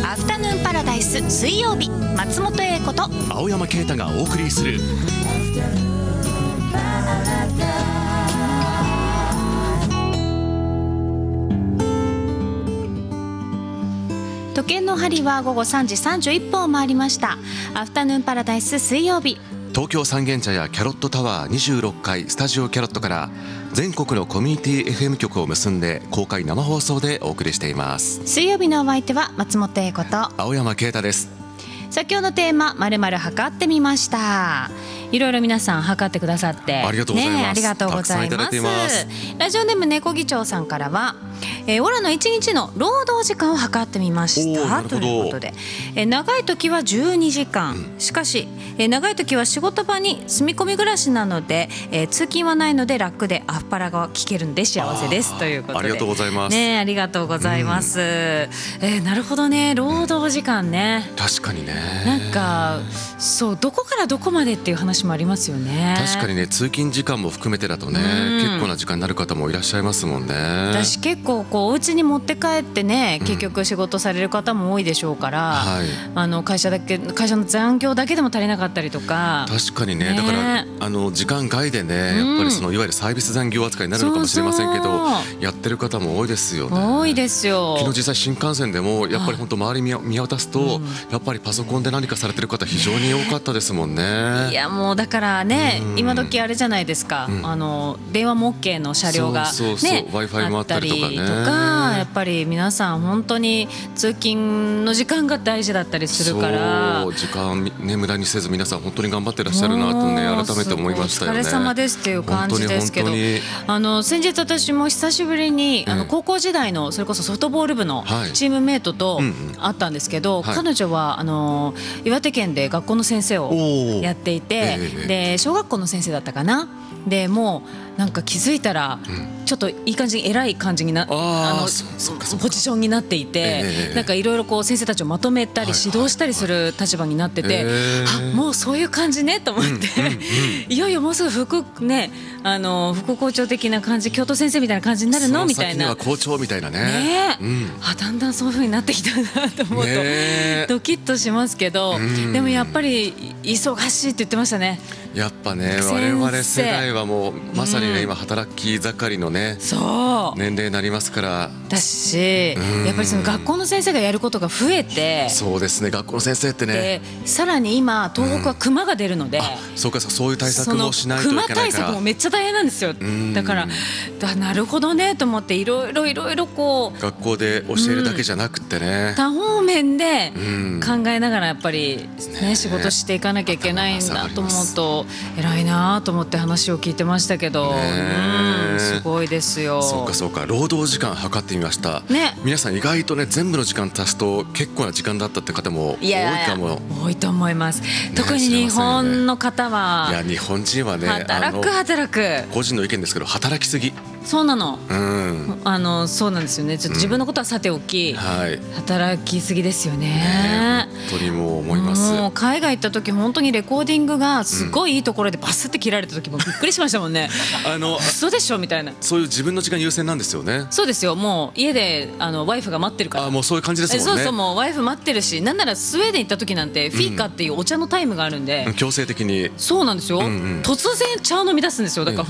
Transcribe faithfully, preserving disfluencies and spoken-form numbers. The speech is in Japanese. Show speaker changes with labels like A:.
A: アフタヌーンパラダイス水曜日、松本英子と
B: 青山啓太がお送りする
A: 時計の針は午後さんじさんじゅういっぷんを回りました。アフタヌーンパラダイス水曜日、
B: 東京三軒茶屋キャロットタワーにじゅうろっかいスタジオキャロットから全国のコミュニティ エフエム 局を結んで公開生放送でお送りしています。
A: 水曜日のお相手は松本英子と
B: 青山啓太です。
A: 先ほどのテーマ〇〇測ってみました。いろいろ皆さん測ってくださって
B: ありがとうございます、
A: ね、ありがとうございます。
B: たくさんいただいています。
A: ラジオネーム猫議長さんからは、えー、オラのいちにちの労働時間を測ってみましたということで、えー、長い時はじゅうにじかん、うん、しかし、えー、長い時は仕事場に住み込み暮らしなので、えー、通勤はないので楽でアフパラが聞けるんで幸せですということで、
B: ありがとうございます、
A: ね、ありがとうございます、うん、えー、なるほどね、労働時間ね、
B: 確かにね、
A: なんかそうどこからどこまでっていう話もありますよね。
B: 確かにね、通勤時間も含めてだとね、うん、結構な時間になる方もいらっしゃいますもんね。
A: 私結構こうお家に持って帰ってね、結局仕事される方も多いでしょうから、はい、あの会社だけ会社の残業だけでも足りなかったりとか、
B: 確かに ね, ねだからあの時間外でね、やっぱりそのいわゆるサービス残業扱いになるのかもしれませんけど、そうそうやってる方も多いですよね。
A: 多いですよ。
B: 昨日実際新幹線でもやっぱり本当周り 見, 見渡すと、うん、やっぱりパソコンで何かされてる方非常に多かったですもんね。
A: いやもうだからね、うん、今時あれじゃないですか、うん、あの電話も OK の車両が、ね、
B: そうそうそう、Wi-Fi もあったりとかね、
A: とかやっぱり皆さん本当に通勤の時間が大事だったりするから、
B: そう時間、ね、無駄にせず皆さん本当に頑張ってらっしゃるなとね、改めて思いましたよね。
A: お疲れ様ですっていう感じですけど、あの先日私も久しぶりに、うん、あの高校時代のそれこそソフトボール部のチームメイトと会ったんですけど、はい、彼女はあの岩手県で学校の先生をやっていて、えー、で小学校の先生だったかな。でもうなんか気づいたら、うん、ちょっといい感じに偉い感じになあのポジションになっていて、えー、なんかいろいろこう先生たちをまとめたり指導したりする立場になってて、あもうそういう感じねと思って、うんうんうん、いよいよもうすぐ副ねあの副校長的な感じ、教頭先生みたいな感じになるのみたいな、その先には
B: 校長みたいなね、
A: ね、うん、あだんだんそういう風になってきたなと思うと、ね、ドキッとしますけど、うん、でもやっぱり忙しいって言ってましたね。やっぱね
B: 我々世代はもうまさにね、うん、今働き盛りのね
A: そう
B: 年齢になりますから
A: だし、うん、やっぱりその学校の先生がやることが増えて、
B: そうですね、学校の先生ってね、
A: でさらに今東北は熊が出るので、うん、
B: そうかそういう対策もしないといけないから、
A: 熊対策もめっちゃ大変なんですよ。だからだなるほどねと思って、いろいろいろいろこう
B: 学校で教えるだけじゃなくってね、
A: うん、多方面で考えながらやっぱり、ね、仕事していかなきゃいけないんだと思うと偉いなと思って話を聞いてましたけど、うんすごいですよ。
B: そうかそうか、労働時間測ってみました、
A: ね、
B: 皆さん意外とね全部の時間足すと結構な時間だったって方も多いかも。
A: いや多いと思います、ね、特に日本の方は、
B: いや日本人はね
A: 働く働く
B: 個人の意見ですけど働きすぎ。
A: そうなの、
B: うん、
A: あのそうなんですよね。ちょっと自分のことはさておき、うんはい、働きすぎですよ ね,
B: ね本当にもう思います。
A: もう海外行った時本当にレコーディングがすごいいいところでバスって切られた時もびっくりしましたもんねあの嘘でしょみたいな。
B: そういう自分の時間優先なんですよね。
A: そうですよ、もう家であのワイフが待ってるから。
B: あもうそういう感じですもんね。
A: そうそう、もうワイフ待ってるし、なんならスウェーデン行った時なんてフィーカっていうお茶のタイムがあるんで、
B: うん、強制的に
A: そうなんですよ、うんうん、突然茶を飲み出すんですよ。だから